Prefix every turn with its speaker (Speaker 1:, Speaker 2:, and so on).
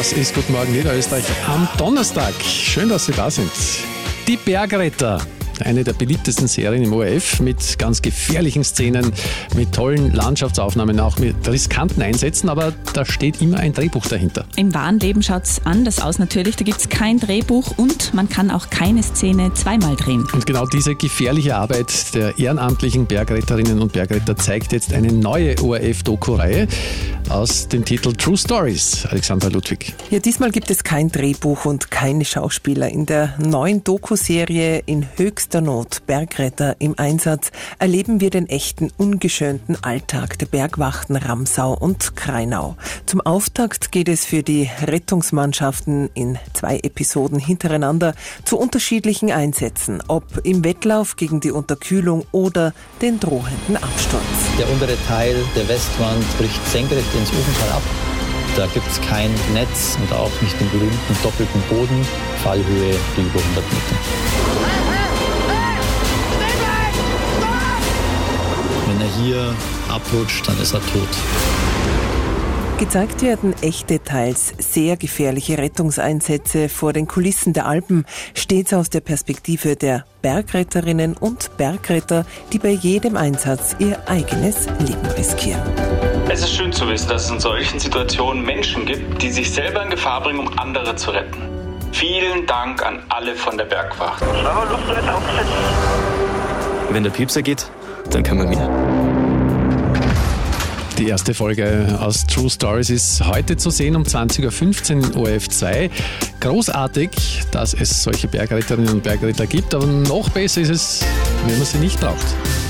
Speaker 1: Das ist Guten Morgen Niederösterreich am Donnerstag. Schön, dass Sie da sind. Die Bergretter. Eine der beliebtesten Serien im ORF mit ganz gefährlichen Szenen, mit tollen Landschaftsaufnahmen, auch mit riskanten Einsätzen, aber da steht immer ein Drehbuch dahinter.
Speaker 2: Im wahren Leben schaut es anders aus natürlich, da gibt es kein Drehbuch und man kann auch keine Szene zweimal drehen.
Speaker 1: Und genau diese gefährliche Arbeit der ehrenamtlichen Bergretterinnen und Bergretter zeigt jetzt eine neue ORF-Doku-Reihe aus dem Titel True Stories. Alexandra Ludwig.
Speaker 3: Ja, diesmal gibt es kein Drehbuch und keine Schauspieler. In der neuen Doku-Serie In höchster Not, Bergretter im Einsatz, erleben wir den echten, ungeschönten Alltag der Bergwachten Ramsau und Krainau. Zum Auftakt geht es für die Rettungsmannschaften in 2 Episoden hintereinander zu unterschiedlichen Einsätzen, ob im Wettlauf gegen die Unterkühlung oder den drohenden Absturz.
Speaker 4: Der untere Teil der Westwand bricht senkrecht ins Ofental ab. Da gibt es kein Netz und auch nicht den berühmten doppelten Boden, Fallhöhe über 100 Meter. Wenn er hier abrutscht, dann ist er tot.
Speaker 3: Gezeigt werden echte, teils sehr gefährliche Rettungseinsätze vor den Kulissen der Alpen, stets aus der Perspektive der Bergretterinnen und Bergretter, die bei jedem Einsatz ihr eigenes Leben riskieren.
Speaker 5: Es ist schön zu wissen, dass es in solchen Situationen Menschen gibt, die sich selber in Gefahr bringen, um andere zu retten. Vielen Dank an alle von der Bergwacht.
Speaker 6: Wenn der Piepser geht, dann kann man wieder.
Speaker 1: Die erste Folge aus True Stories ist heute zu sehen um 20.15 Uhr in ORF 2. Großartig, dass es solche Bergretterinnen und Bergretter gibt, aber noch besser ist es, wenn man sie nicht braucht.